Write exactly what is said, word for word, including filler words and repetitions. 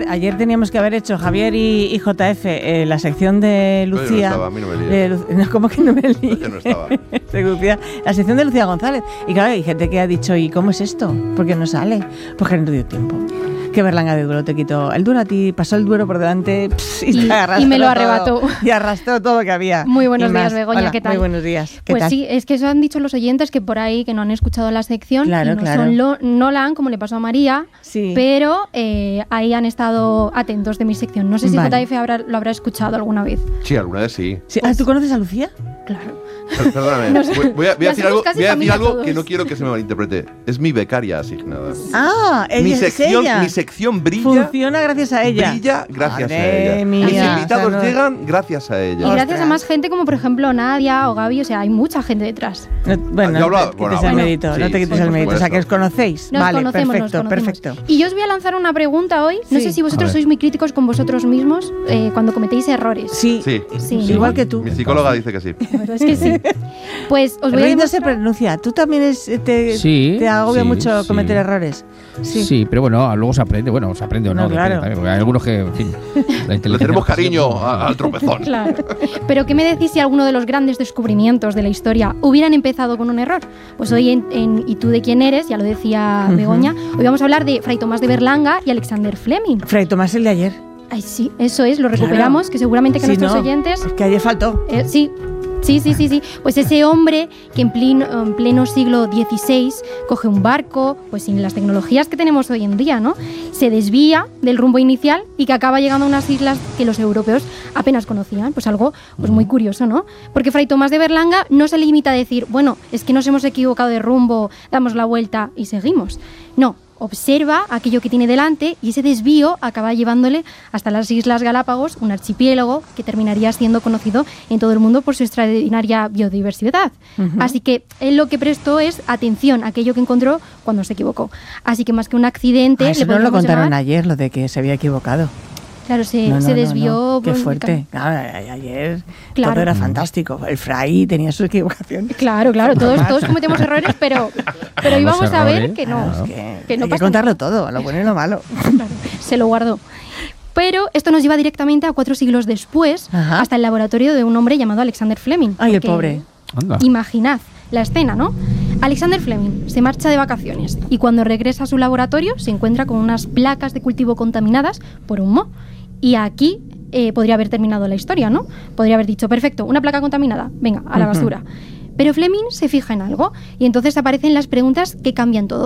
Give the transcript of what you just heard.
ayer teníamos que haber hecho Javier y, y J F eh, la sección de Lucía. Yo no estaba, a mí no me de Lu- no, ¿Cómo que no me líes? Yo no estaba. De Lucía, la sección de Lucía González. Y claro, hay gente que ha dicho, ¿y cómo es esto? ¿Por qué no sale? Porque no dio tiempo. Que Berlanga de Duero te quitó el Duero a ti, pasó el Duero por delante pss, y, Y- te arrastró y me lo todo, arrebató. y arrastró todo lo que había. Muy buenos Y días, más. Begoña, Hola, ¿qué tal? Muy buenos días. ¿Qué Pues tal? sí, es que eso han dicho los oyentes que por ahí que no han escuchado la sección Claro, y no claro. son lo, Nolan, como le pasó a María, Sí. pero eh, ahí han estado atentos de mi sección. No sé si Vale. J F habrá, lo habrá escuchado alguna vez. Sí, alguna vez sí. Sí. Ah, ¿tú conoces a Lucía? Claro. Per- Perdóname, Nos- voy, voy a, voy a nos decir hacemos algo, casi voy a decir familia algo todos. que no quiero que se me malinterprete. Es mi becaria asignada. Ah, ella mi es sección, ella. mi sección brilla, Funciona gracias a ella. brilla gracias Madre a ella. mía, Mis o sea, invitados no- llegan gracias a Y ella. gracias a Ostras. más gente como por ejemplo Nadia o Gaby, o sea, hay mucha gente detrás. No, bueno, Yo hablaba- no te quites bueno, el bueno, mérito, sí, no te quites sí, el por mérito. O sea, que os supuesto. conocéis. Nos vale, conocemos, perfecto, nos conocemos. perfecto. Y yo os voy a lanzar una pregunta hoy. No Sí. sé si A vosotros ver. sois muy críticos con vosotros mismos eh, cuando cometéis errores. Sí, Sí. Sí, igual ¿no? que tú. Mi psicóloga dice que sí. La verdad es que sí. Pues os voy a Rey no se demostrar... pronuncia. ¿Tú también es- te, Sí, te agobia sí, mucho sí. cometer errores? Sí. pero bueno, luego se aprende. Bueno, se aprende o no. No, depende claro. también, porque hay algunos que, en fin, la Le inteligencia tenemos artificial, cariño pues, a- al tropezón. Claro. Pero ¿qué me decís si alguno de los grandes descubrimientos de la historia hubieran empezado con un error? Pues hoy en, en ¿Y tú de quién eres? Ya lo decía Ujú. Begoña. Hoy vamos a hablar de Fray Tomás de Berlanga y Alexander Fleming. Fray Tomás el de ayer. Ay, sí, eso es, lo recuperamos, Claro. que seguramente que Sí, nuestros no, oyentes... es que ayer faltó. Eh, sí, sí, sí, sí, sí. Pues ese hombre que en pleno, en pleno siglo dieciséis coge un barco, pues sin las tecnologías que tenemos hoy en día, ¿no? Se desvía del rumbo inicial y que acaba llegando a unas islas que los europeos apenas conocían. Pues algo pues muy curioso, ¿no? Porque Fray Tomás de Berlanga no se limita a decir, bueno, es que nos hemos equivocado de rumbo, damos la vuelta y seguimos. No. Observa aquello que tiene delante y ese desvío acaba llevándole hasta las Islas Galápagos, un archipiélago que terminaría siendo conocido en todo el mundo por su extraordinaria biodiversidad. Ujú. Así que él lo que prestó es atención a aquello que encontró cuando se equivocó. Así que más que un accidente... Ah, eso le no lo podríamos contaron llamar- ayer, lo de que se había equivocado. Claro, se, No, no, se no, desvió... no. Qué por- fuerte. Claro, a- ayer Claro. todo era fantástico. El fray tenía sus equivocaciones. Claro, claro, todos, todos cometemos errores, pero, pero Los íbamos a ver errores, que no, Claro, es que, que no hay que pasa contarlo todo, lo bueno y lo malo. Claro, se lo guardó. Pero esto nos lleva directamente a cuatro siglos después, Ajá. hasta el laboratorio de un hombre llamado Alexander Fleming. Ay, el Porque pobre. Anda. Imaginad la escena, ¿no? Alexander Fleming se marcha de vacaciones y cuando regresa a su laboratorio se encuentra con unas placas de cultivo contaminadas por un moho. Y aquí eh, podría haber terminado la historia, ¿no? Podría haber dicho, perfecto, una placa contaminada, venga, a la Ujú. basura. Pero Fleming se fija en algo y entonces aparecen las preguntas que cambian todo.